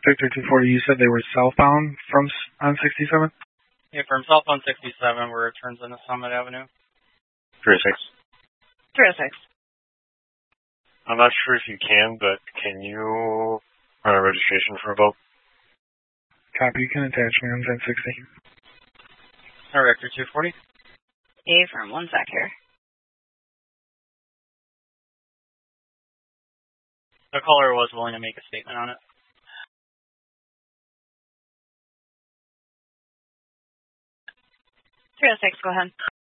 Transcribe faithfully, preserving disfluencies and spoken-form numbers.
Victor two forty, you said they were southbound from s- on sixty-seven? Yeah, from south on sixty-seven where it turns into Summit Avenue. three oh six. three oh six. I'm not sure if you can, but can you run a registration for a boat? Copy, you can attach me on ten sixty. All right, Victor two forty. A firm, one sec here. The caller was willing to make a statement on it. three oh six, go ahead.